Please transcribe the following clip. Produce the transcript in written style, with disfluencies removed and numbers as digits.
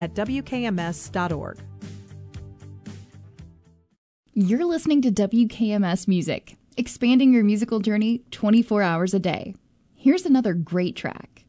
at WKMS.org. You're listening to WKMS Music, expanding your musical journey 24 hours a day. Here's another great track.